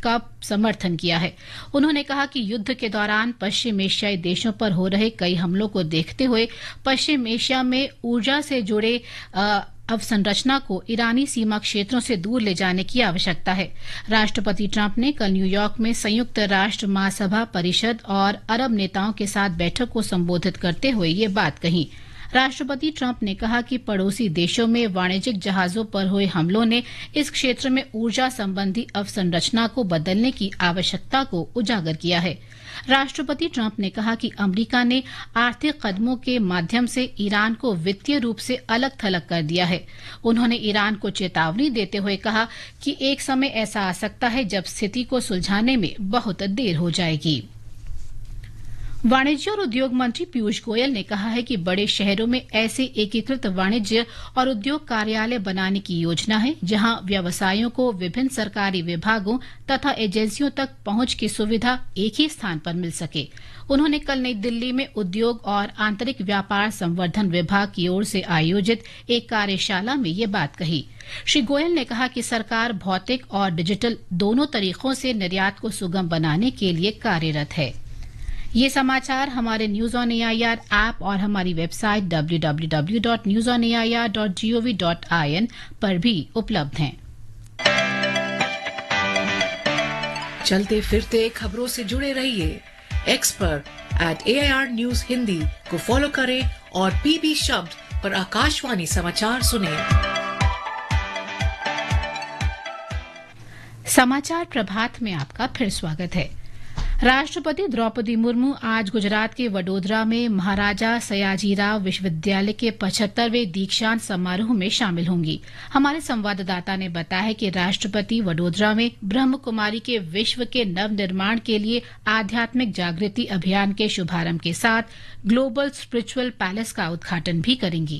का समर्थन किया है। उन्होंने कहा कि युद्ध के दौरान पश्चिम एशियाई देशों पर हो रहे कई हमलों को देखते हुए पश्चिम एशिया में ऊर्जा से जुड़े अवसंरचना को ईरानी सीमा क्षेत्रों से दूर ले जाने की आवश्यकता है। राष्ट्रपति ट्रंप ने कल न्यूयॉर्क में संयुक्त राष्ट्र महासभा परिषद और अरब नेताओं के साथ बैठक को संबोधित करते हुए ये बात कही। राष्ट्रपति ट्रंप ने कहा कि पड़ोसी देशों में वाणिज्यिक जहाजों पर हुए हमलों ने इस क्षेत्र में ऊर्जा संबंधी अवसंरचना को बदलने की आवश्यकता को उजागर किया है। राष्ट्रपति ट्रंप ने कहा कि अमेरिका ने आर्थिक कदमों के माध्यम से ईरान को वित्तीय रूप से अलग थलग कर दिया है। उन्होंने ईरान को चेतावनी देते हुए कहा कि एक समय ऐसा आ सकता है जब स्थिति को सुलझाने में बहुत देर हो जाएगी। वाणिज्य और उद्योग मंत्री पीयूष गोयल ने कहा है कि बड़े शहरों में ऐसे एकीकृत वाणिज्य और उद्योग कार्यालय बनाने की योजना है जहां व्यवसायों को विभिन्न सरकारी विभागों तथा एजेंसियों तक पहुंच की सुविधा एक ही स्थान पर मिल सके। उन्होंने कल नई दिल्ली में उद्योग और आंतरिक व्यापार संवर्धन विभाग की ओर से आयोजित एक कार्यशाला में ये बात कही। श्री गोयल ने कहा कि सरकार भौतिक और डिजिटल दोनों तरीकों से निर्यात को सुगम बनाने के लिए कार्यरत है। ये समाचार हमारे न्यूज ऑन एआईआर ऐप और हमारी वेबसाइट www.newsonair.gov.in पर भी उपलब्ध हैं। चलते फिरते खबरों से जुड़े रहिए। एक्स पर @AIR News हिंदी को फॉलो करें और PB शब्द पर आकाशवाणी समाचार सुनें। समाचार प्रभात में आपका फिर स्वागत है। राष्ट्रपति द्रौपदी मुर्मू आज गुजरात के वडोदरा में महाराजा सयाजीराव विश्वविद्यालय के 75वें दीक्षांत समारोह में शामिल होंगी। हमारे संवाददाता ने बताया है कि राष्ट्रपति वडोदरा में ब्रह्म कुमारी के विश्व के नवनिर्माण के लिए आध्यात्मिक जागृति अभियान के शुभारंभ के साथ ग्लोबल स्पिरिचुअल पैलेस का उद्घाटन भी करेंगी।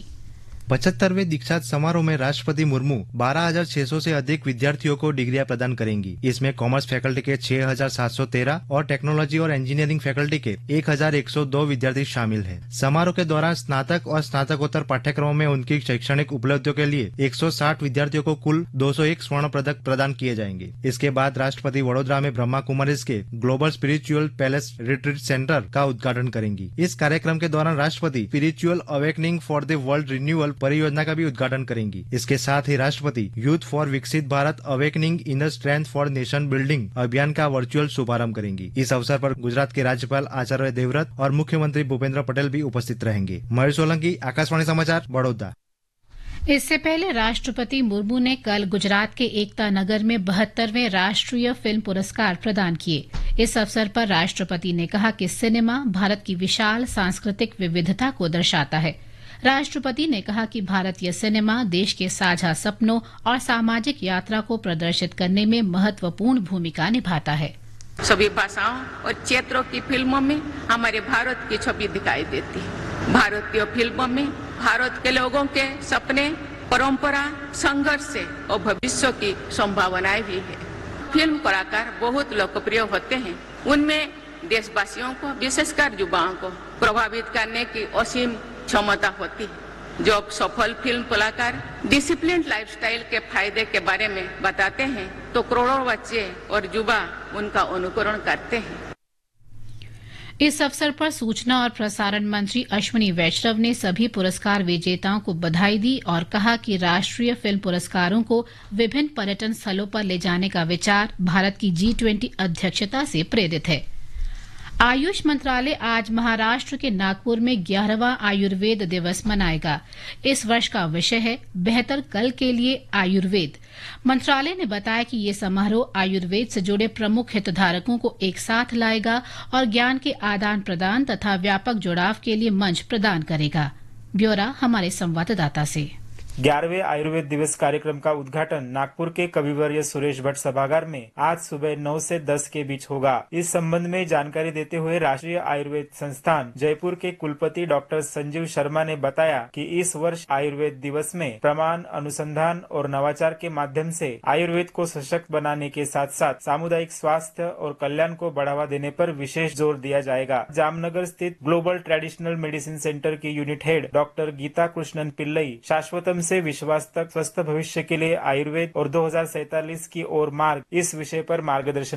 75वें दीक्षांत समारोह में राष्ट्रपति मुर्मू 12,600 से अधिक विद्यार्थियों को डिग्रियां प्रदान करेंगी। इसमें कॉमर्स फैकल्टी के 6,713 और टेक्नोलॉजी और इंजीनियरिंग फैकल्टी के 1,102 विद्यार्थी शामिल हैं। समारोह के दौरान स्नातक और स्नातकोत्तर पाठ्यक्रमों में उनकी शैक्षणिक उपलब्धियों के लिए 160 विद्यार्थियों को कुल 201 स्वर्ण पदक प्रदान किए जाएंगे। इसके बाद राष्ट्रपति वडोदरा में ब्रह्मा कुमारीज के global spiritual palace retreat centre का उद्घाटन करेंगी। इस कार्यक्रम के दौरान राष्ट्रपति spiritual awakening for the world renewal परियोजना का भी उद्घाटन करेंगी। इसके साथ ही राष्ट्रपति यूथ फॉर विकसित Bharat awakening inner strength for nation building अभियान का वर्चुअल शुभारंभ करेंगी। इस अवसर पर गुजरात के राज्यपाल आचार्य देवव्रत और मुख्यमंत्री भूपेंद्र पटेल भी उपस्थित रहेंगे। मयूर सोलंकी, आकाशवाणी समाचार, बड़ौदा। इससे पहले राष्ट्रपति मुर्मू ने कल गुजरात के एकता नगर में 72वें राष्ट्रीय फिल्म पुरस्कार प्रदान किए। इस अवसर पर राष्ट्रपति ने कहा कि सिनेमा भारत की विशाल सांस्कृतिक विविधता को दर्शाता है। राष्ट्रपति ने कहा कि भारतीय सिनेमा देश के साझा सपनों और सामाजिक यात्रा को प्रदर्शित करने में महत्वपूर्ण भूमिका निभाता है। सभी भाषाओं और क्षेत्रों की फिल्मों में हमारे भारत की छवि दिखाई देती है। भारतीय फिल्मों में भारत के लोगों के सपने, परंपरा, संघर्ष और भविष्य की संभावनाएं भी है। फिल्म कलाकार बहुत लोकप्रिय होते हैं। उनमें देशवासियों को, विशेषकर युवाओं को प्रभावित करने की असीम क्षमता होती है। जब सफल फिल्म कलाकार डिसिप्लिन लाइफस्टाइल के फायदे के बारे में बताते हैं तो करोड़ों बच्चे और युवा उनका अनुकरण करते हैं। इस अवसर पर सूचना और प्रसारण मंत्री अश्विनी वैष्णव ने सभी पुरस्कार विजेताओं को बधाई दी और कहा कि राष्ट्रीय फिल्म पुरस्कारों को विभिन्न पर्यटन स्थलों पर ले जाने का विचार भारत की G20 अध्यक्षता से प्रेरित है। आयुष मंत्रालय आज महाराष्ट्र के नागपुर में 11वां आयुर्वेद दिवस मनाएगा। इस वर्ष का विषय है बेहतर कल के लिए आयुर्वेद। मंत्रालय ने बताया कि ये समारोह आयुर्वेद से जुड़े प्रमुख हितधारकों को एक साथ लाएगा और ज्ञान के आदान प्रदान तथा व्यापक जुड़ाव के लिए मंच प्रदान करेगा। ब्यौरा हमारे संवाददाता से। 11वें आयुर्वेद दिवस कार्यक्रम का उद्घाटन नागपुर के कविवर्य सुरेश भट्ट सभागार में आज सुबह 9 से 10 के बीच होगा। इस संबंध में जानकारी देते हुए राष्ट्रीय आयुर्वेद संस्थान जयपुर के कुलपति डॉक्टर संजीव शर्मा ने बताया कि इस वर्ष आयुर्वेद दिवस में प्रमाण, अनुसंधान और नवाचार के माध्यम से आयुर्वेद को सशक्त बनाने के साथ साथ सामुदायिक स्वास्थ्य और कल्याण को बढ़ावा देने पर विशेष जोर दिया जाएगा। जामनगर स्थित ग्लोबल ट्रेडिशनल मेडिसिन सेंटर की unit head doctor Gita Krishnan Pillai शाश्वतम से विश्वास तक स्वस्थ भविष्य के लिए आयुर्वेद और 2047 की ओर मार्ग इस विषय पर मार्गदर्शन